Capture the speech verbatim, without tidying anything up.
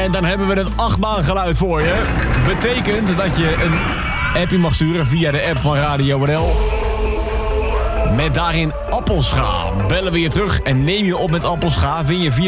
En dan hebben we het achtbaangeluid voor je. Betekent dat je een appje mag sturen via de app van Radio N L. Met daarin appelscha. Bellen we je terug en neem je op met appelscha. Win je via